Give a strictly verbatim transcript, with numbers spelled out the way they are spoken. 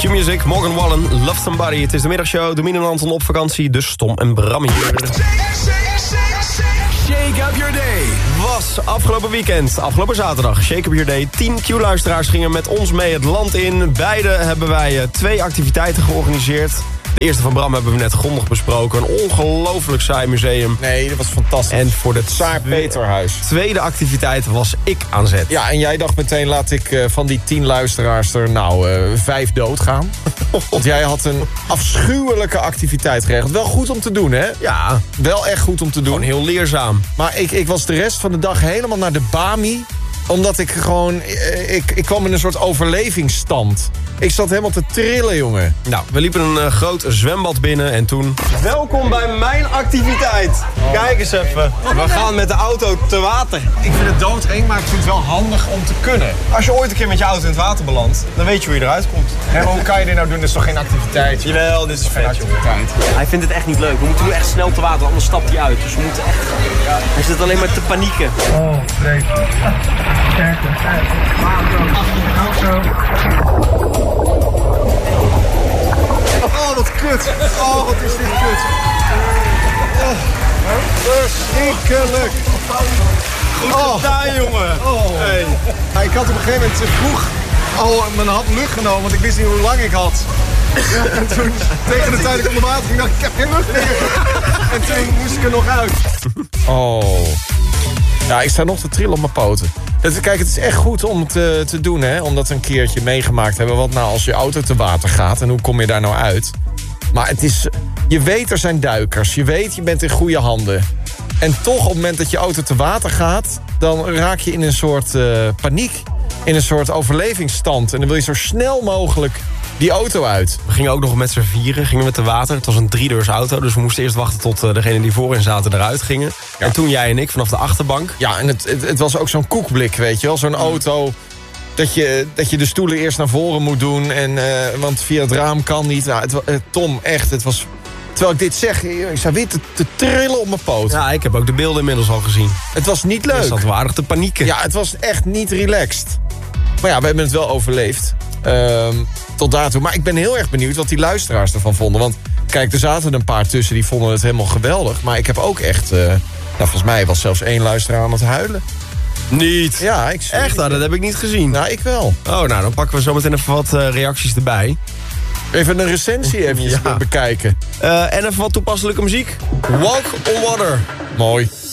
Q-Music, Morgan Wallen, Love Somebody. Het is de middagshow, Domien en Anton op vakantie, dus Tom en Bram hier. Shake Up Your Day was afgelopen weekend, afgelopen zaterdag. Shake Up Your Day. tien Q-luisteraars gingen met ons mee het land in. Beide hebben wij uh, twee activiteiten georganiseerd. De eerste van Bram hebben we net grondig besproken. Een ongelooflijk saai museum. Nee, dat was fantastisch. En voor het Tsaar Peterhuis. tweede activiteit was ik aan zet. Ja, en jij dacht meteen, laat ik uh, van die tien luisteraars er nou uh, vijf doodgaan. Want jij had een afschuwelijke activiteit geregeld. Wel goed om te doen, hè? Ja. Wel echt goed om te doen. Gewoon heel leerzaam. Maar ik, ik was de rest van de dag helemaal naar de Bami. Omdat ik gewoon... Ik, ik kwam in een soort overlevingsstand. Ik zat helemaal te trillen, jongen. Nou, we liepen een uh, groot zwembad binnen en toen... Welkom bij mijn activiteit. Kijk eens even. We gaan met de auto te water. Ik vind het doodeng, maar ik vind het wel handig om te kunnen. Als je ooit een keer met je auto in het water belandt, dan weet je hoe je eruit komt. Hé, maar hoe kan je dit nou doen? Dat is toch geen activiteit? Jawel, dit is Geen vet, activiteit. Hij vindt het echt niet leuk. We moeten nu echt snel te water, anders stapt hij uit. Dus we moeten echt... Hij zit alleen maar te panieken. Oh, vreselijk. Kijk, kijk. Oh, wat kut. Oh, wat is dit kut. Oh, verschrikkelijk. Goed gedaan, jongen. Oh. Hey. Ja, ik had op een gegeven moment te vroeg al mijn hand lucht genomen, want ik wist niet hoe lang ik had. Ja, en toen, tegen de tijd dat ik onder water ging, dacht ik, ik heb geen lucht meer. En toen moest ik er nog uit. Oh. Ja, ik sta nog te trillen op mijn poten. Het, kijk, het is echt goed om te, te doen, hè. Om dat een keertje meegemaakt hebben. Wat nou als je auto te water gaat en hoe kom je daar nou uit? Maar het is... Je weet, er zijn duikers. Je weet, je bent in goede handen. En toch, op het moment dat je auto te water gaat... dan raak je in een soort uh, paniek. In een soort overlevingsstand. En dan wil je zo snel mogelijk die auto uit. We gingen ook nog met z'n vieren, gingen met de water. Het was een driedeurs auto, dus we moesten eerst wachten tot uh, degenen die voorin zaten eruit gingen. Ja. En toen jij en ik vanaf de achterbank. Ja, en het, het, het was ook zo'n koekblik, weet je wel. Zo'n auto dat je, dat je de stoelen eerst naar voren moet doen. En, uh, want via het raam kan niet. Nou, het, uh, Tom, echt, het was... Terwijl ik dit zeg, ik sta weer te, te trillen op mijn poot. Ja, ik heb ook de beelden inmiddels al gezien. Het was niet leuk. Je zat waardig te panieken. Ja, het was echt niet relaxed. Maar ja, we hebben het wel overleefd. Um, tot daartoe. Maar ik ben heel erg benieuwd wat die luisteraars ervan vonden. Want kijk, er zaten een paar tussen die vonden het helemaal geweldig. Maar ik heb ook echt... Uh, nou, volgens mij was zelfs één luisteraar aan het huilen. Niet? Ja, ik zie echt? Nou, dat heb ik niet gezien. Nou, ik wel. Oh, nou, dan pakken we zometeen even wat uh, reacties erbij. Even een recensie even ja. bekijken. Uh, en even wat toepasselijke muziek. Walk on Water. Mooi.